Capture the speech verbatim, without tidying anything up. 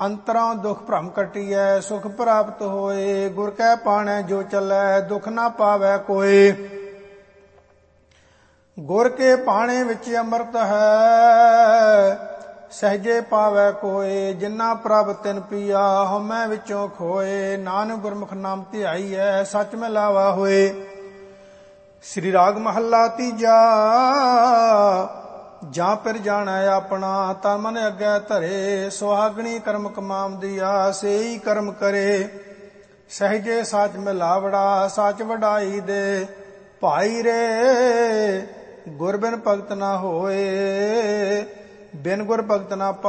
ਅੰਤਰਾਂ ਦੁਖ ਭ੍ਰਮ ਕਟੀਐ ਸੁਖ ਪ੍ਰਾਪਤ ਹੋਏ। ਗੁਰ ਕੈ ਪਾਣੈ ਜੋ ਚੱਲੈ ਦੁਖ ਨਾ ਪਾਵੈ ਕੋਇ। ਗੁਰ ਕੇ ਪਾਣੇ ਵਿੱਚ ਅੰਮ੍ਰਿਤ ਹੈ ਸਹਿਜੇ ਪਾਵੈ ਕੋਇ। ਜਿਨਾ ਪ੍ਰਭ ਤਿਨ ਪੀਆ ਹਉਮੈ ਵਿੱਚੋਂ ਖੋਏ। ਨਾਨਕ ਗੁਰਮੁਖ ਨਾਮ ਧਿਆਈਐ ਸਚ ਮਿਲਾਵਾ ਹੋਏ। ਸ੍ਰੀ ਰਾਗ ਮਹੱਲਾ ਤੀਜਾ। ਜਾਂ ਫਿਰ ਜਾਣੈ ਆਪਣਾ ਤਨ ਮਨ ਅੱਗੇ ਧਰੇ। ਸੁਹਾਗਣੀ ਕਰਮ ਕਮਾਮ ਦੀਆ ਸੇਈ ਕਰਮ ਕਰੇ। ਸਹਿਜੇ ਸਚ ਮਿਲਾਵੜਾ ਸਚ ਵਡਾਈ ਦੇ। ਭਾਈ ਰੇ ਗੁਰ ਬਿਨ ਭਗਤ ਨਾ ਹੋਏ। ਬਿਨ ਗੁਰ ਭਗਤ ਨਾ